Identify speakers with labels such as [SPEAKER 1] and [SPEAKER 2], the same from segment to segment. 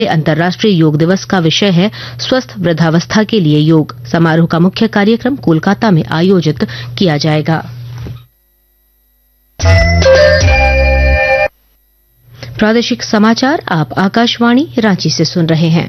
[SPEAKER 1] अंतर्राष्ट्रीय योग दिवस का विषय है स्वस्थ वृद्धावस्था के लिए योग। समारोह का मुख्य कार्यक्रम कोलकाता में आयोजित किया जाएगा। प्रादेशिक समाचार आप आकाशवाणी रांची से सुन रहे हैं।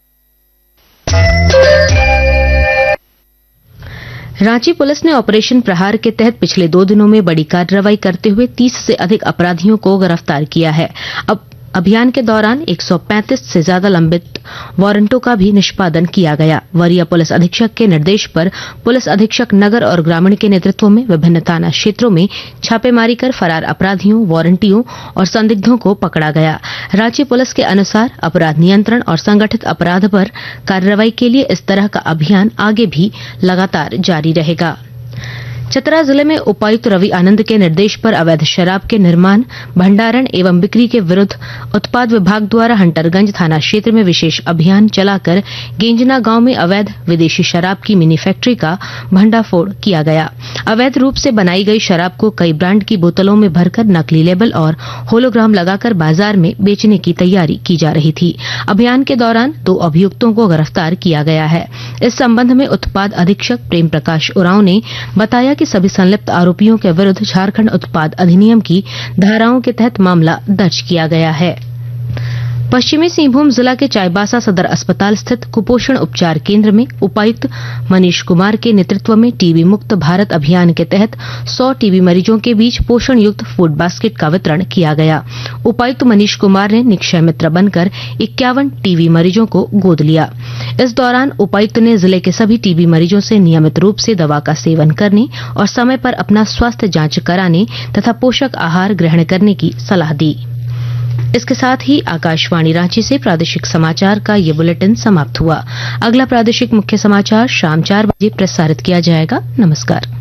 [SPEAKER 1] रांची पुलिस ने ऑपरेशन प्रहार के तहत पिछले 2 दिनों में बड़ी कार्रवाई करते हुए 30 से अधिक अपराधियों को गिरफ्तार किया है। अभियान के दौरान 135 से ज्यादा लंबित वारंटों का भी निष्पादन किया गया। वरीय पुलिस अधीक्षक के निर्देश पर पुलिस अधीक्षक नगर और ग्रामीण के नेतृत्व में विभिन्न थाना क्षेत्रों में छापेमारी कर फरार अपराधियों, वारंटियों और संदिग्धों को पकड़ा गया। रांची पुलिस के अनुसार अपराध नियंत्रण और संगठित अपराध पर कार्रवाई के लिए इस तरह का अभियान आगे भी लगातार जारी रहेगा। चतरा जिले में उपायुक्त रवि आनंद के निर्देश पर अवैध शराब के निर्माण, भंडारण एवं बिक्री के विरुद्ध उत्पाद विभाग द्वारा हंटरगंज थाना क्षेत्र में विशेष अभियान चलाकर गेंजना गांव में अवैध विदेशी शराब की मिनी फैक्ट्री का भंडाफोड़ किया गया। अवैध रूप से बनाई गई शराब को कई ब्रांड की बोतलों में भरकर नकली लेबल और होलोग्राम लगाकर बाजार में बेचने की तैयारी की जा रही थी। अभियान के दौरान 2 अभियुक्तों को गिरफ्तार किया गया है। इस संबंध में उत्पाद अधीक्षक प्रेम प्रकाश उरांव ने बताया कि सभी संलिप्त आरोपियों के विरुद्ध झारखंड उत्पाद अधिनियम की धाराओं के तहत मामला दर्ज किया गया है। पश्चिमी सिंहभूम जिला के चाईबासा सदर अस्पताल स्थित कुपोषण उपचार केंद्र में उपायुक्त मनीष कुमार के नेतृत्व में टीबी मुक्त भारत अभियान के तहत 100 टीबी मरीजों के बीच पोषण युक्त फूड बास्केट का वितरण किया गया। उपायुक्त मनीष कुमार ने निक्षय मित्र बनकर 51 टीबी मरीजों को गोद लिया। इस दौरान उपायुक्त ने जिले के सभी टीबी मरीजों से नियमित रूप से दवा का सेवन करने और समय पर अपना स्वास्थ्य जांच कराने तथा पोषक आहार ग्रहण करने की सलाह दी। इसके साथ ही आकाशवाणी रांची से प्रादेशिक समाचार का ये बुलेटिन समाप्त हुआ। अगला प्रादेशिक मुख्य समाचार शाम 4 बजे प्रसारित किया जाएगा। नमस्कार।